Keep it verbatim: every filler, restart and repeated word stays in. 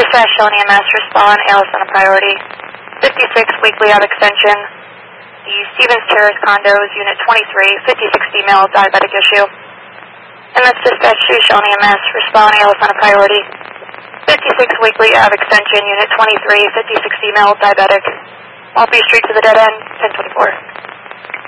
Dispatch Shelley E M S, respond, A L S on a priority. fifty-six, weekly out extension. The Stevens Terrace condos, unit twenty-three, fifty-six female, diabetic issue. M S Dispatch to Shelley E M S, respond, A L S on a priority. fifty-six, weekly out extension, unit twenty-three, fifty-six female, diabetic. Maltby Street to the dead end, ten twenty-four.